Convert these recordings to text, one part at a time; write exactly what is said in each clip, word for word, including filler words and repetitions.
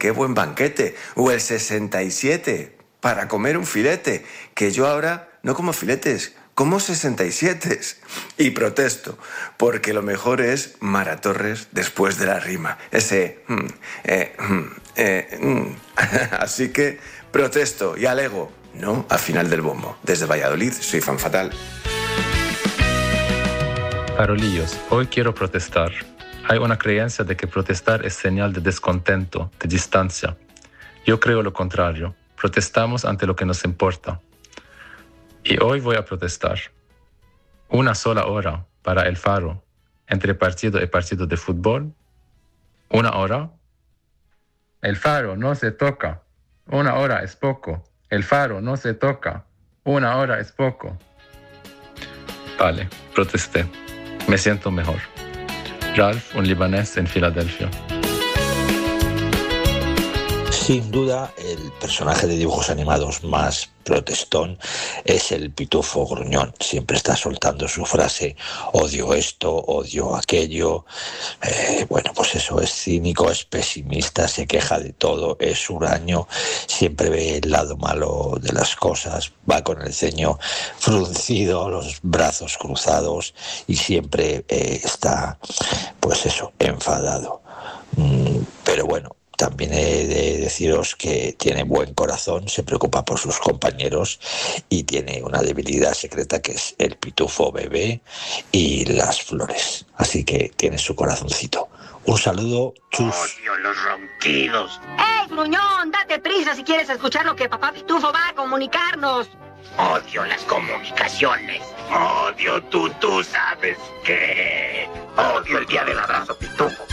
qué buen banquete. O el sesenta y siete, para comer un filete. Que yo ahora no como filetes, como sesenta y siete. Y protesto, porque lo mejor es Mara Torres después de la rima. Ese... Mm, eh, mm, eh, mm. Así que protesto y alego. No al final del bombo. Desde Valladolid, soy Fan Fatal. Farolillos, hoy quiero protestar. Hay una creencia de que protestar es señal de descontento, de distancia. Yo creo lo contrario. Protestamos ante lo que nos importa. Y hoy voy a protestar. Una sola hora para el Faro, entre partido y partido de fútbol. Una hora. El Faro no se toca. Una hora es poco. El Faro no se toca. Una hora es poco. Vale, protesté. Me siento mejor. Ralph, un libanés en Filadelfia. Sin duda, el personaje de dibujos animados más protestón es el Pitufo Gruñón. Siempre está soltando su frase: odio esto, odio aquello. Eh, bueno, pues eso, es cínico, es pesimista, se queja de todo, es huraño, siempre ve el lado malo de las cosas, va con el ceño fruncido, los brazos cruzados y siempre eh, está, pues eso, enfadado. Mm, pero bueno, también he de deciros que tiene buen corazón, se preocupa por sus compañeros y tiene una debilidad secreta que es el pitufo bebé y las flores. Así que tiene su corazoncito. Un saludo, chus. Odio los ronquidos. ¡Ey, Gruñón! Date prisa si quieres escuchar lo que papá Pitufo va a comunicarnos. Odio las comunicaciones. Odio tú, tú sabes qué. Odio el día del abrazo pitufo.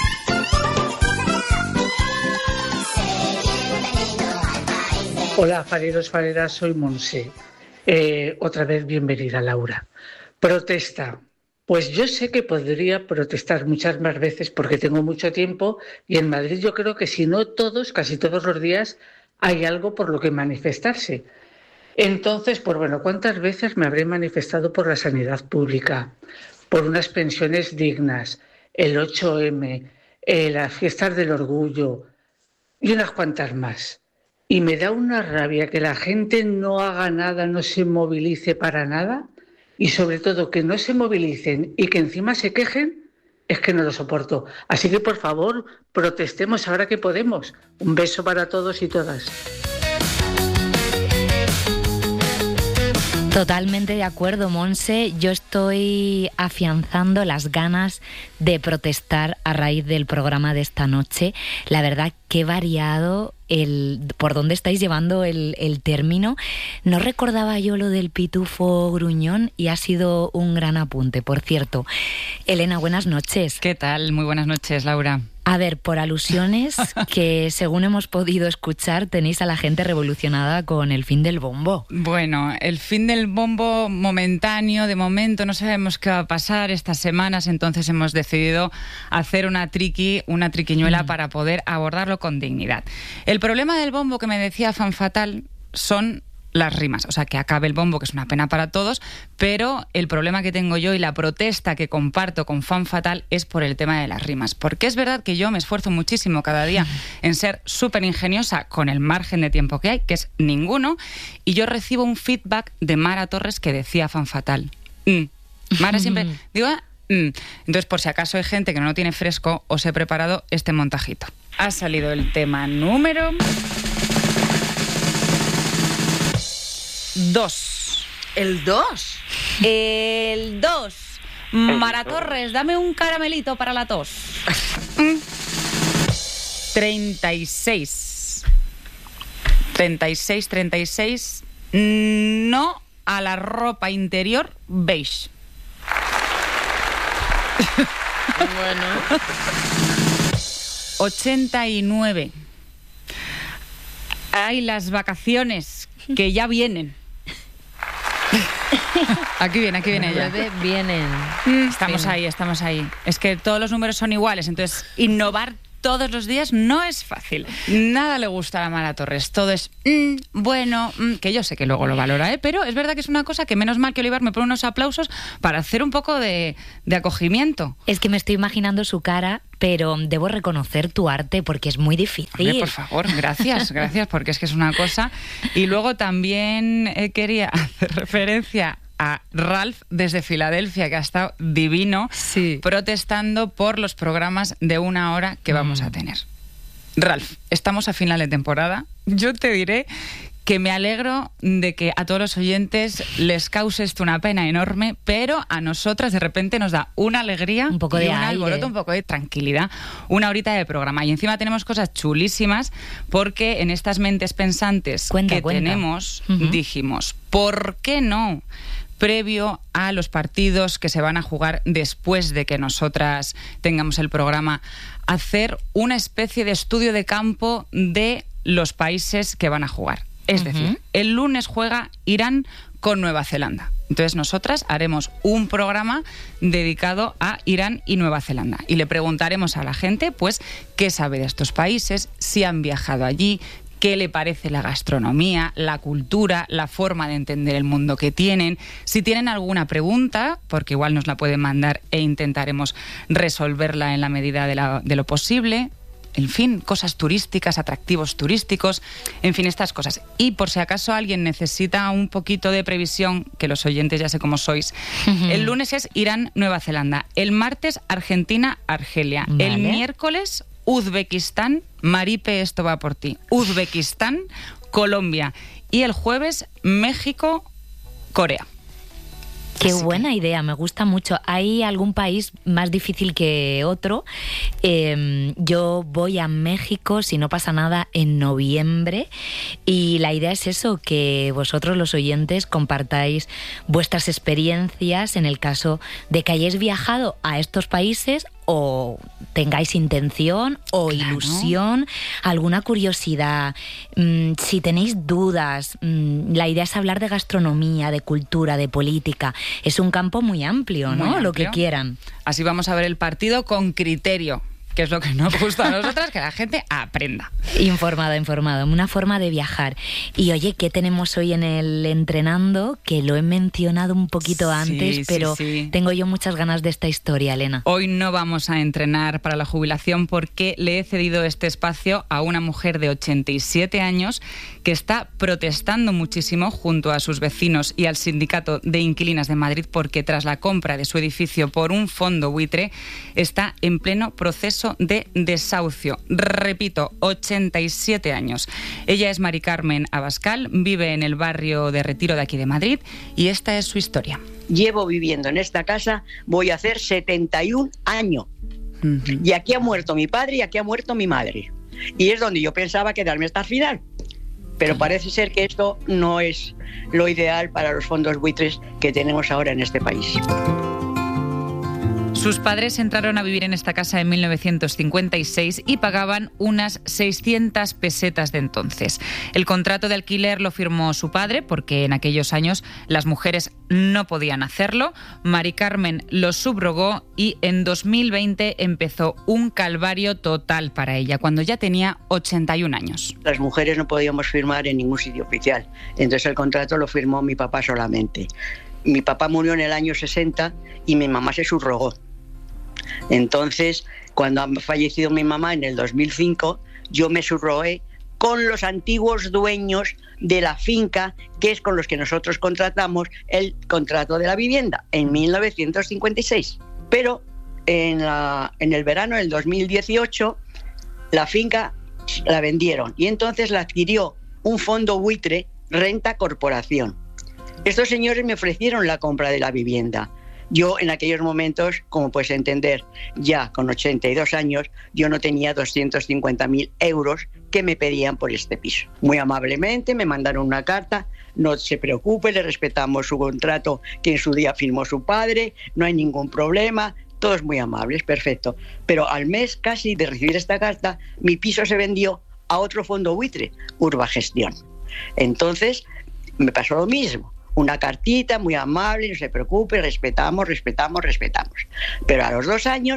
Hola, fareros, fareras, soy Monse. Eh, otra vez bienvenida, Laura. Protesta. Pues yo sé que podría protestar muchas más veces porque tengo mucho tiempo y en Madrid yo creo que si no todos, casi todos los días, hay algo por lo que manifestarse. Entonces, pues bueno, ¿cuántas veces me habré manifestado por la sanidad pública, por unas pensiones dignas, el ocho eme, eh, las fiestas del orgullo y unas cuantas más? Y me da una rabia que la gente no haga nada, no se movilice para nada y sobre todo que no se movilicen y que encima se quejen, es que no lo soporto. Así que por favor, protestemos ahora que podemos. Un beso para todos y todas. Totalmente de acuerdo, Monse. Yo estoy afianzando las ganas de protestar a raíz del programa de esta noche. La verdad, qué variado el por dónde estáis llevando el, el término. No recordaba yo lo del pitufo gruñón y ha sido un gran apunte, por cierto. Elena, buenas noches. ¿Qué tal? Muy buenas noches, Laura. A ver, por alusiones que según hemos podido escuchar tenéis a la gente revolucionada con el fin del bombo. Bueno, el fin del bombo momentáneo, de momento no sabemos qué va a pasar estas semanas, entonces hemos decidido hacer una triqui, una triquiñuela mm. para poder abordarlo con dignidad. El problema del bombo que me decía Fan Fatal son las rimas, o sea, que acabe el bombo, que es una pena para todos, pero el problema que tengo yo y la protesta que comparto con Fan Fatal es por el tema de las rimas, porque es verdad que yo me esfuerzo muchísimo cada día en ser súper ingeniosa con el margen de tiempo que hay, que es ninguno, y yo recibo un feedback de Mara Torres que decía Fan Fatal. Mm. Mara siempre, digo, mm. Entonces, por si acaso hay gente que no lo tiene fresco, os he preparado este montajito. Ha salido el tema número... Dos. ¿El dos? El dos. Mara Torres, dame un caramelito para la tos. Treinta y seis. Treinta y seis, treinta y seis. No a la ropa interior beige. Bueno. Ochenta y nueve. Hay las vacaciones que ya vienen. Aquí viene, aquí viene ella. Vienen. Estamos ahí, estamos ahí. Es que todos los números son iguales, entonces innovar todos los días no es fácil. Nada le gusta a Mara Torres. Todo es mm, bueno, mm, que yo sé que luego lo valora, ¿eh? Pero es verdad que es una cosa que menos mal que Olivar me pone unos aplausos para hacer un poco de, de acogimiento. Es que me estoy imaginando su cara, pero debo reconocer tu arte porque es muy difícil. Hombre, por favor, gracias, gracias, porque es que es una cosa. Y luego también eh, quería hacer referencia a Ralph desde Filadelfia, que ha estado divino, sí, protestando por los programas de una hora que vamos mm. a tener. Ralph, estamos a final de temporada. Yo te diré que me alegro de que a todos los oyentes les cause esto una pena enorme, pero a nosotras de repente nos da una alegría, un poco de y un aire, alboroto, un poco de tranquilidad, una horita de programa. Y encima tenemos cosas chulísimas, porque en estas mentes pensantes cuenta, que cuenta. tenemos, uh-huh. dijimos, ¿por qué no? Previo a los partidos que se van a jugar después de que nosotras tengamos el programa, hacer una especie de estudio de campo de los países que van a jugar. Es uh-huh. decir, el lunes juega Irán con Nueva Zelanda. Entonces nosotras haremos un programa dedicado a Irán y Nueva Zelanda y le preguntaremos a la gente, pues, qué sabe de estos países, si han viajado allí, qué le parece la gastronomía, la cultura, la forma de entender el mundo que tienen. Si tienen alguna pregunta, porque igual nos la pueden mandar e intentaremos resolverla en la medida de, la, de lo posible. En fin, cosas turísticas, atractivos turísticos, en fin, estas cosas. Y por si acaso alguien necesita un poquito de previsión, que los oyentes ya sé cómo sois, uh-huh. el lunes es Irán, Nueva Zelanda. El martes, Argentina, Argelia. Vale. El miércoles, Uzbekistán, Maripe, esto va por ti. Uzbekistán, Colombia. Y el jueves, México, Corea. Qué Así buena que... idea, me gusta mucho. ¿Hay algún país más difícil que otro? Eh, yo voy a México, si no pasa nada, en noviembre. Y la idea es eso, que vosotros los oyentes compartáis vuestras experiencias en el caso de que hayáis viajado a estos países o tengáis intención o claro. ilusión, alguna curiosidad, mm, si tenéis dudas. Mm, la idea es hablar de gastronomía, de cultura, de política. Es un campo muy amplio, ¿no? Muy amplio. Lo que quieran. Así vamos a ver el partido con criterio, que es lo que nos gusta a nosotras, que la gente aprenda. Informada, informada, una forma de viajar. Y oye, ¿qué tenemos hoy en el Entrenando? Que lo he mencionado un poquito antes, sí, pero sí, sí. tengo yo muchas ganas de esta historia, Elena. Hoy no vamos a entrenar para la jubilación porque le he cedido este espacio a una mujer de ochenta y siete años que está protestando muchísimo junto a sus vecinos y al Sindicato de Inquilinas de Madrid porque tras la compra de su edificio por un fondo buitre está en pleno proceso de desahucio. Repito, ochenta y siete años. Ella es Mari Carmen Abascal, vive en el barrio de Retiro de aquí de Madrid y esta es su historia. Llevo viviendo en esta casa, voy a hacer setenta y un años. Uh-huh. Y aquí ha muerto mi padre y aquí ha muerto mi madre. Y es donde yo pensaba quedarme hasta el final. Pero uh-huh. parece ser que esto no es lo ideal para los fondos buitres que tenemos ahora en este país. Sus padres entraron a vivir en esta casa en mil novecientos cincuenta y seis y pagaban unas seiscientas pesetas de entonces. El contrato de alquiler lo firmó su padre porque en aquellos años las mujeres no podían hacerlo. Mari Carmen lo subrogó y en dos mil veinte empezó un calvario total para ella, cuando ya tenía ochenta y un años. Las mujeres no podíamos firmar en ningún sitio oficial, entonces el contrato lo firmó mi papá solamente. Mi papá murió en el año sesenta y mi mamá se subrogó. Entonces, cuando ha fallecido mi mamá en el dos mil cinco, yo me subrogué con los antiguos dueños de la finca, que es con los que nosotros contratamos el contrato de la vivienda en mil novecientos cincuenta y seis. Pero en, la, en el verano del dos mil dieciocho, la finca la vendieron y entonces la adquirió un fondo buitre, Renta Corporación. Estos señores me ofrecieron la compra de la vivienda. Yo en aquellos momentos, como puedes entender, ya con ochenta y dos años, yo no tenía doscientos cincuenta mil euros que me pedían por este piso. Muy amablemente me mandaron una carta: no se preocupe, le respetamos su contrato que en su día firmó su padre, no hay ningún problema, todos muy amables, perfecto. Pero al mes casi de recibir esta carta, mi piso se vendió a otro fondo buitre, Urbagestión. Entonces me pasó lo mismo. Una cartita muy amable, no se preocupe, respetamos, respetamos, respetamos. Pero a los dos años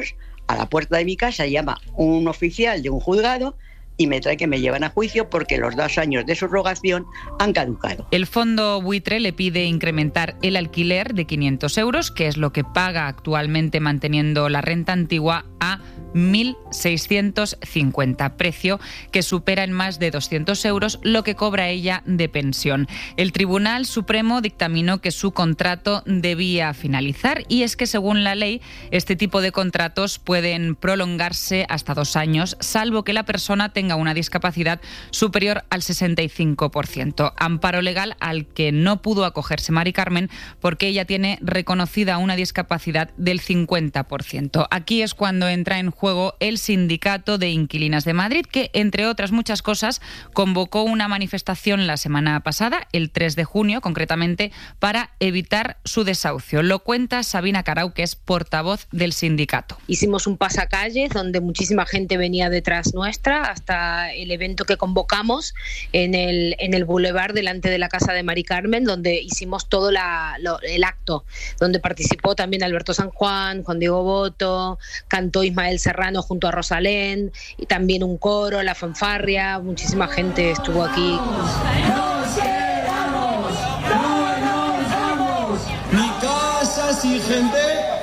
a la puerta de mi casa, llama un oficial de un juzgado y me trae que me llevan a juicio porque los dos años de subrogación han caducado. El fondo buitre le pide incrementar el alquiler de quinientos euros, que es lo que paga actualmente manteniendo la renta antigua, a mil seiscientos cincuenta, precio que supera en más de doscientos euros lo que cobra ella de pensión. El Tribunal Supremo dictaminó que su contrato debía finalizar, y es que según la ley este tipo de contratos pueden prolongarse hasta dos años, salvo que la persona tenga una discapacidad superior al sesenta y cinco por ciento. Amparo legal al que no pudo acogerse Mari Carmen porque ella tiene reconocida una discapacidad del cincuenta por ciento. Aquí es cuando entra en juego el Sindicato de Inquilinas de Madrid, que, entre otras muchas cosas, convocó una manifestación la semana pasada, el tres de junio concretamente, para evitar su desahucio. Lo cuenta Sabina Carau, que es portavoz del sindicato. Hicimos un pasacalles donde muchísima gente venía detrás nuestra hasta el evento que convocamos en el, en el Boulevard delante de la casa de Mari Carmen, donde hicimos todo la, lo, el acto, donde participó también Alberto San Juan, Juan Diego Boto, cantó Ismael Serrano junto a Rosalén, y también un coro, la fanfarria, muchísima gente estuvo aquí. ¡Nos quedamos! ¡No nos vamos! ¡Ni casas y gente!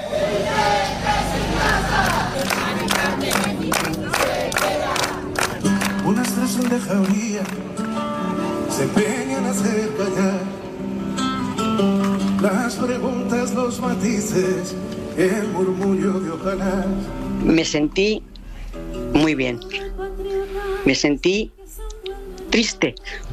Unas tres de jauría se empeñan a hacer callar las preguntas, los matices, el murmullo de ojalá. Me sentí muy bien, me sentí triste,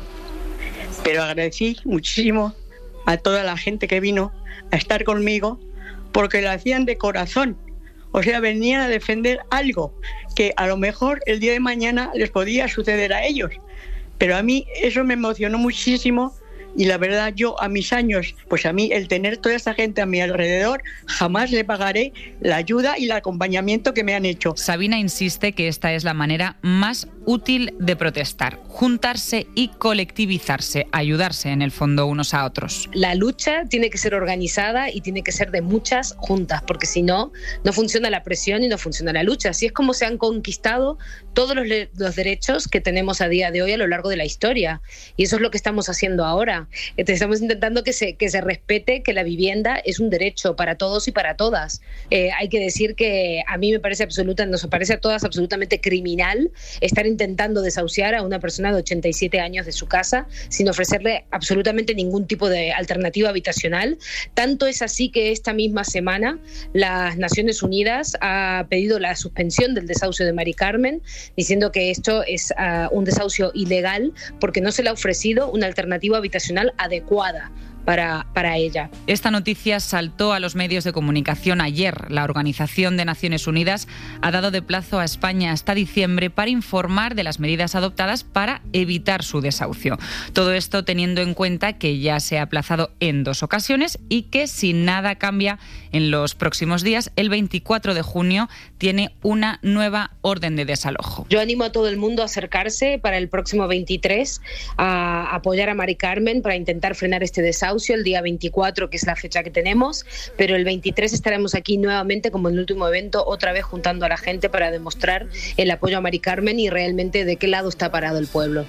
pero agradecí muchísimo a toda la gente que vino a estar conmigo porque lo hacían de corazón, o sea, venían a defender algo que a lo mejor el día de mañana les podía suceder a ellos, pero a mí eso me emocionó muchísimo. Y la verdad, yo a mis años, pues a mí el tener toda esa gente a mi alrededor, jamás le pagaré la ayuda y el acompañamiento que me han hecho. Sabina insiste que esta es la manera más útil de protestar, juntarse y colectivizarse, ayudarse en el fondo unos a otros. La lucha tiene que ser organizada y tiene que ser de muchas juntas, porque si no, no funciona la presión y no funciona la lucha. Así es como se han conquistado todos los, los derechos que tenemos a día de hoy a lo largo de la historia. Y eso es lo que estamos haciendo ahora. Entonces, estamos intentando que se, que se respete que la vivienda es un derecho para todos y para todas. Eh, hay que decir que a mí me parece absoluta, nos parece a todas absolutamente criminal estar intentando desahuciar a una persona de ochenta y siete años de su casa sin ofrecerle absolutamente ningún tipo de alternativa habitacional. Tanto es así que esta misma semana las Naciones Unidas ha pedido la suspensión del desahucio de Mari Carmen, diciendo que esto es uh, un desahucio ilegal porque no se le ha ofrecido una alternativa habitacional adecuada para, para ella. Esta noticia saltó a los medios de comunicación ayer. La Organización de Naciones Unidas ha dado de plazo a España hasta diciembre para informar de las medidas adoptadas para evitar su desahucio. Todo esto teniendo en cuenta que ya se ha aplazado en dos ocasiones y que, si nada cambia en los próximos días, el veinticuatro de junio tiene una nueva orden de desalojo. Yo animo a todo el mundo a acercarse para el próximo veintitrés a apoyar a Mari Carmen para intentar frenar este desahucio. El día veinticuatro, que es la fecha que tenemos, pero el veintitrés estaremos aquí nuevamente como en el último evento, otra vez juntando a la gente para demostrar el apoyo a Mari Carmen y realmente de qué lado está parado el pueblo.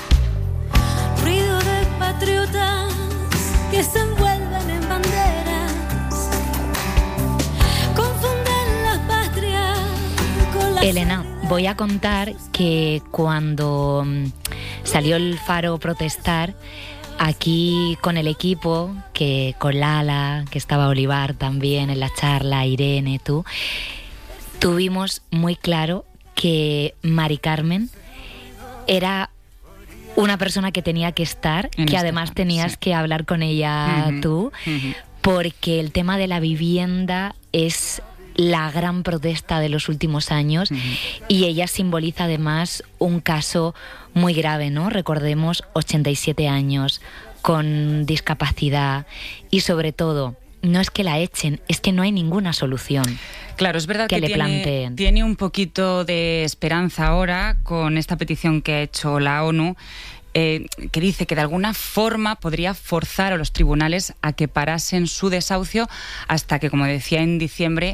Ruido de patriotas que se envuelven en banderas, confunden las patrias con las... Elena, voy a contar que cuando salió el Faro Protestar, aquí con el equipo, que con Lala, que estaba Olivar también en la charla, Irene, tú, tuvimos muy claro que Mari Carmen era una persona que tenía que estar, en que este además tenías sí. que hablar con ella uh-huh. tú, uh-huh. porque el tema de la vivienda es la gran protesta de los últimos años uh-huh. y ella simboliza además un caso muy grave, ¿no? Recordemos, ochenta y siete años, con discapacidad y sobre todo, no es que la echen, es que no hay ninguna solución. Claro, es verdad que, que le tiene, planteen. tiene un poquito de esperanza ahora con esta petición que ha hecho la ONU, eh, que dice que de alguna forma podría forzar a los tribunales a que parasen su desahucio hasta que, como decía, en diciembre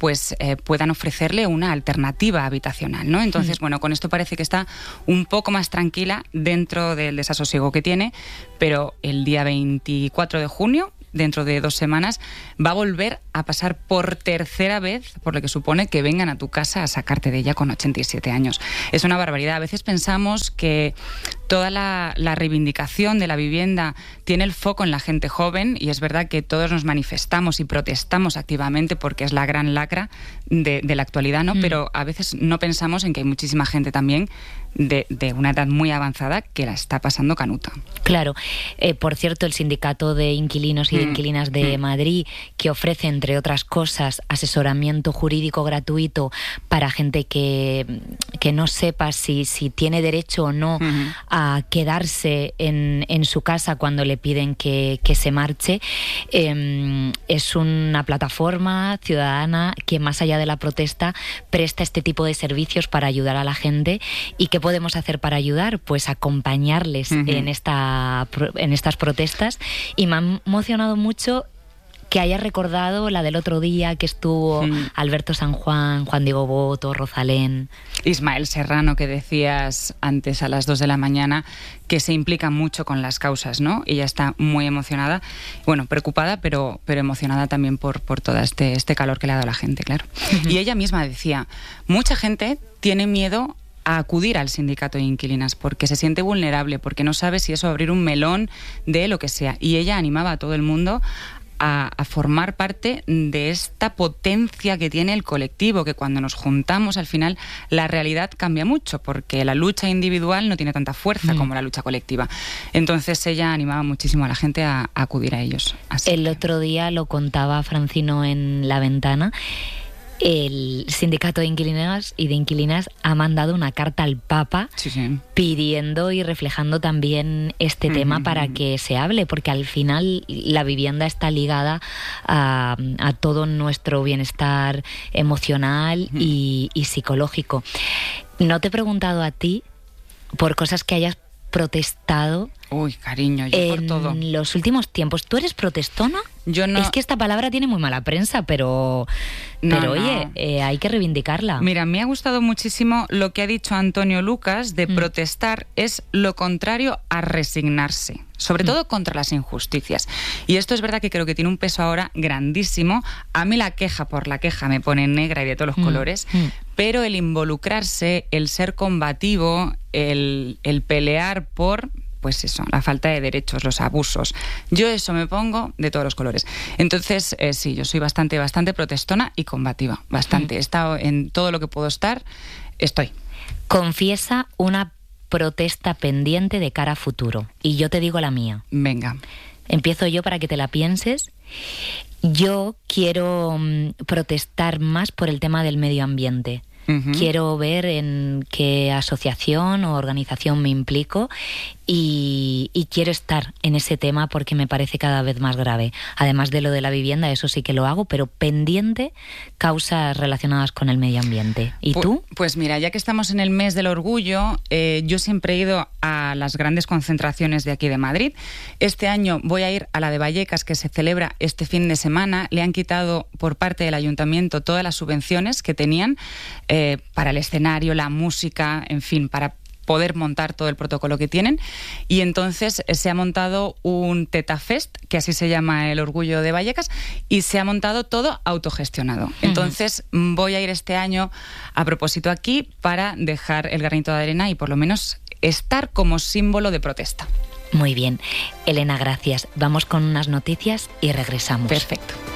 pues eh, puedan ofrecerle una alternativa habitacional, ¿no? Entonces, bueno, con esto parece que está un poco más tranquila dentro del desasosiego que tiene, pero el día veinticuatro de junio, dentro de dos semanas, va a volver a pasar por tercera vez, por lo que supone que vengan a tu casa a sacarte de ella con ochenta y siete años. Es una barbaridad. A veces pensamos que toda la, la reivindicación de la vivienda tiene el foco en la gente joven, y es verdad que todos nos manifestamos y protestamos activamente porque es la gran lacra de, de la actualidad, ¿no? Mm. Pero a veces no pensamos en que hay muchísima gente también de, de una edad muy avanzada que la está pasando canuta. Claro. Eh, por cierto, el Sindicato de Inquilinos y de Inquilinas de Madrid, que ofrece, entre otras cosas, asesoramiento jurídico gratuito para gente que, que no sepa si, si tiene derecho o no uh-huh. a quedarse en, en su casa cuando le piden que, que se marche. Eh, es una plataforma ciudadana que, más allá de la protesta, presta este tipo de servicios para ayudar a la gente. ¿Y qué podemos hacer para ayudar? Pues acompañarles uh-huh. en, esta, en estas protestas. Y me ha emocionado mucho que hayas recordado la del otro día, que estuvo mm. Alberto San Juan, Juan Diego Boto, Rosalén. Ismael Serrano, que decías antes a las dos de la mañana, que se implica mucho con las causas, ¿no? Ella está muy emocionada, bueno, preocupada, pero, pero emocionada también por, por todo este, este calor que le ha dado a la gente, claro. Uh-huh. Y ella misma decía, mucha gente tiene miedo a acudir al sindicato de inquilinas porque se siente vulnerable, porque no sabe si eso va a abrir un melón de lo que sea. Y ella animaba a todo el mundo a, a formar parte de esta potencia que tiene el colectivo, que cuando nos juntamos al final la realidad cambia mucho, porque la lucha individual no tiene tanta fuerza mm. como la lucha colectiva. Entonces ella animaba muchísimo a la gente a, a acudir a ellos. Así el que... otro día lo contaba Francino en La Ventana. El Sindicato de Inquilinas y de Inquilinas ha mandado una carta al Papa sí, sí. pidiendo y reflejando también este mm-hmm. tema para que se hable, porque al final la vivienda está ligada a, a todo nuestro bienestar emocional mm-hmm. y, y psicológico. No te he preguntado a ti por cosas que hayas protestado. Uy, cariño, yo por todo. En los últimos tiempos. ¿Tú eres protestona? Yo no. Es que esta palabra tiene muy mala prensa, pero, no, pero no. oye, eh, hay que reivindicarla. Mira, me ha gustado muchísimo lo que ha dicho Antonio Lucas de mm. protestar es lo contrario a resignarse, sobre mm. todo contra las injusticias. Y esto es verdad que creo que tiene un peso ahora grandísimo. A mí la queja por la queja me pone negra y de todos los mm. colores, mm. pero el involucrarse, el ser combativo, el, el pelear por... pues eso, la falta de derechos, los abusos. Yo eso me pongo de todos los colores. Entonces, eh, sí, yo soy bastante, bastante protestona y combativa. Bastante. He estado en todo lo que puedo estar, estoy. Confiesa una protesta pendiente de cara a futuro. Y yo te digo la mía. Venga. Empiezo yo para que te la pienses. Yo quiero um, protestar más por el tema del medio ambiente. Uh-huh. Quiero ver en qué asociación o organización me implico y, y quiero estar en ese tema porque me parece cada vez más grave. Además de lo de la vivienda, eso sí que lo hago, pero pendiente causas relacionadas con el medio ambiente. ¿Y pues, tú? Pues mira, ya que estamos en el mes del orgullo, eh, yo siempre he ido a las grandes concentraciones de aquí de Madrid. Este año voy a ir a la de Vallecas, que se celebra este fin de semana. Le han quitado por parte del ayuntamiento todas las subvenciones que tenían eh, para el escenario, la música, en fin, para poder montar todo el protocolo que tienen, y entonces se ha montado un Teta Fest, que así se llama el orgullo de Vallecas, y se ha montado todo autogestionado. Uh-huh. Entonces voy a ir este año a propósito aquí para dejar el granito de arena y por lo menos estar como símbolo de protesta. Muy bien. Elena, gracias. Vamos con unas noticias y regresamos. Perfecto.